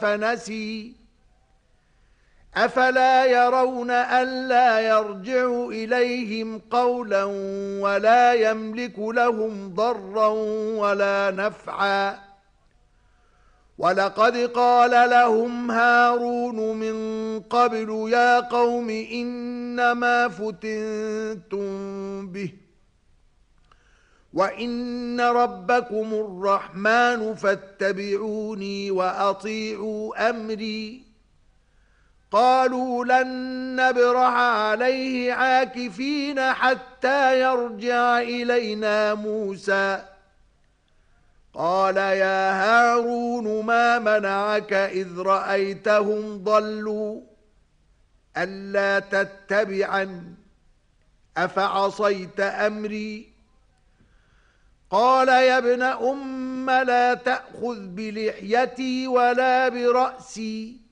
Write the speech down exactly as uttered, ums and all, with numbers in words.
فنسي أفلا يرون ألا يرجع إليهم قولا ولا يملك لهم ضرا ولا نفعا ولقد قال لهم هارون من قبل يا قوم إنما فتنتم به وإن ربكم الرحمن فاتبعوني وأطيعوا أمري قالوا لن نبرح عليه عاكفين حتى يرجع إلينا موسى قال يا هارون ما منعك إذ رأيتهم ضلوا ألا تتبعن أفعصيت أمري قال يا ابن أم لا تأخذ بلحيتي ولا برأسي